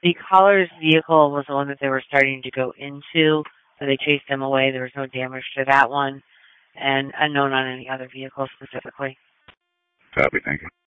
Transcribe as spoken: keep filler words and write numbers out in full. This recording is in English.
The caller's vehicle was the one that they were starting to go into, so they chased them away. There was no damage to that one, and unknown on any other vehicle specifically. Copy, thank you.